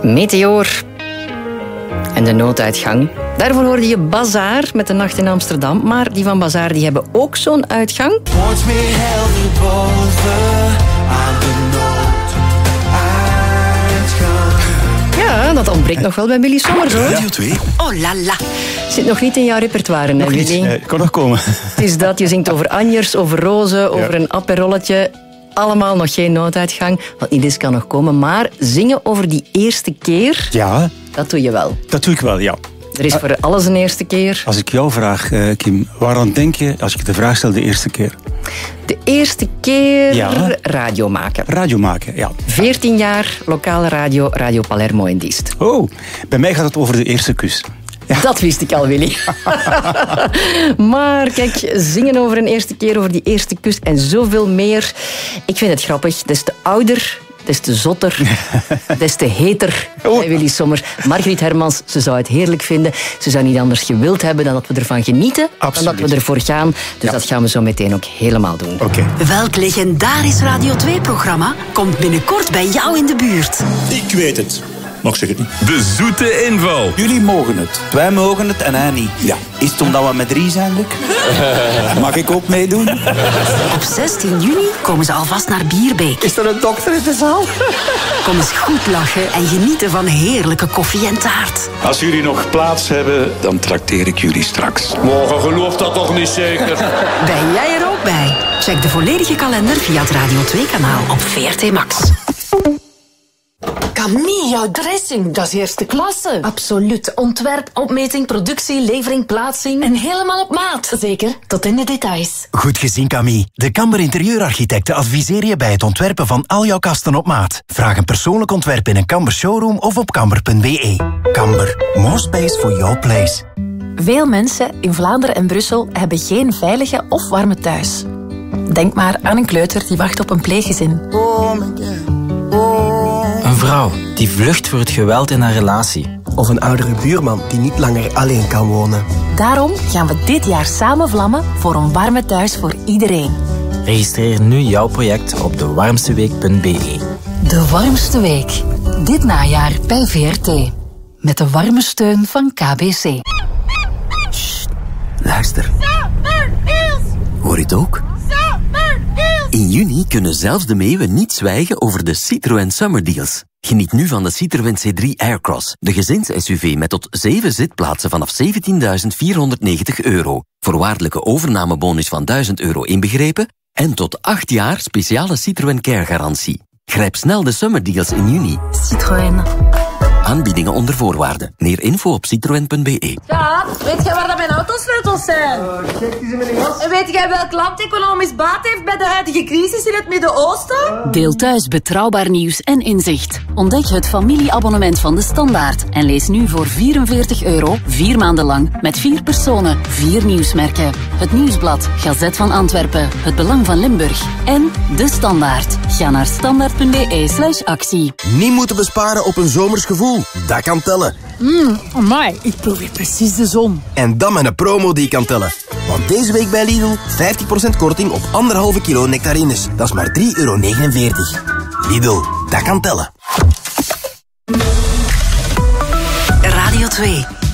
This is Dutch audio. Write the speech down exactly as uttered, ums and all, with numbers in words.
Meteor en de nooduitgang. Daarvoor hoorde je Bazaar met de Nacht in Amsterdam. Maar die van Bazaar die hebben ook zo'n uitgang. Wordt meer helder boven aan de nooduitgang. Ja, dat ontbreekt nog wel bij Willy Sommers, hoor. Radio twee. Oh la la. Zit nog niet in jouw repertoire, hè, Nog niet. Willy? Eh, kan nog komen. Het is dat, je zingt over anjers, over rozen, over Ja. een aperolletje. Allemaal nog geen nooduitgang, wat niet eens kan nog komen. Maar zingen over die eerste keer, Ja, dat doe je wel. dat doe ik wel, ja. Er is voor alles een eerste keer. Als ik jou vraag, eh, Kim, waaraan denk je als ik de vraag stel de eerste keer? De eerste keer Ja. radio maken. Radio maken, ja. veertien jaar, lokale radio, Radio Palermo in Diest. Oh, bij mij gaat het over de eerste kus. Ja. Dat wist ik al, Willy. Maar kijk, zingen over een eerste keer, over die eerste kus en zoveel meer. Ik vind het grappig. Des te ouder, des te zotter, des te heter. Oh. Hey, Willy Sommers. Margriet Hermans, ze zou het heerlijk vinden. Ze zou niet anders gewild hebben dan dat we ervan genieten. Absoluut. Dan dat we ervoor gaan. Dus Ja. dat gaan we zo meteen ook helemaal doen. Oké. Welk legendarisch Radio twee-programma komt binnenkort bij jou in de buurt? Ik weet het. Nog zeg het niet. De zoete inval. Jullie mogen het. Wij mogen het en hij niet. Ja. Is het omdat we met drie zijn, Luc? Mag ik ook meedoen? Op zestien juni komen ze alvast naar Bierbeek. Is er een dokter in de zaal? Kom eens goed lachen en genieten van heerlijke koffie en taart. Als jullie nog plaats hebben, dan trakteer ik jullie straks. Morgen gelooft dat toch niet zeker? Ben jij er ook bij? Check de volledige kalender via het Radio twee-kanaal op V R T Max. Camille, jouw dressing, dat is eerste klasse. Absoluut. Ontwerp, opmeting, productie, levering, plaatsing. En helemaal op maat. Zeker, tot in de details. Goed gezien, Camille. De Kamber Interieurarchitecten adviseer je bij het ontwerpen van al jouw kasten op maat. Vraag een persoonlijk ontwerp in een Kamber showroom of op kamber punt b e. Kamber, more space for your place. Veel mensen in Vlaanderen en Brussel hebben geen veilige of warme thuis. Denk maar aan een kleuter die wacht op een pleeggezin. Een vrouw die vlucht voor het geweld in haar relatie. Of een oudere buurman die niet langer alleen kan wonen. Daarom gaan we dit jaar samen vlammen voor een warme thuis voor iedereen. Registreer nu jouw project op de warmste week punt b e. De Warmste Week. Dit najaar bij V R T. Met de warme steun van K B C. Sst, luister. Hoor je het ook? In juni kunnen zelfs de meeuwen niet zwijgen over de Citroën Summer Deals. Geniet nu van de Citroën C drie Aircross, de gezins-S U V met tot zeven zitplaatsen vanaf zeventienduizend vierhonderdnegentig euro. Voorwaardelijke overnamebonus van duizend euro inbegrepen en tot acht jaar speciale Citroën Care-garantie. Grijp snel de Summer Deals in juni. Citroën. Aanbiedingen onder voorwaarden. Meer info op citroën punt b e. Ja, weet jij waar dat mijn autosleutels zijn? Uh, check die ze met een jas. En weet jij welk land economisch baat heeft bij de huidige crisis in het Midden-Oosten? Deel thuis betrouwbaar nieuws en inzicht. Ontdek het familieabonnement van De Standaard. En lees nu voor vierenveertig euro, vier maanden lang, met vier personen, vier nieuwsmerken. Het Nieuwsblad, Gazet van Antwerpen, Het Belang van Limburg en De Standaard. Ga naar standaard punt b e slash actie. Niet moeten besparen op een zomers gevoel. Dat kan tellen. Mmm, amai, ik proef hier precies de zon. En dan met een promo die kan tellen. Want deze week bij Lidl vijftig procent korting op anderhalve kilo nectarines. Dat is maar drie euro negenenveertig. Lidl, dat kan tellen. Radio twee.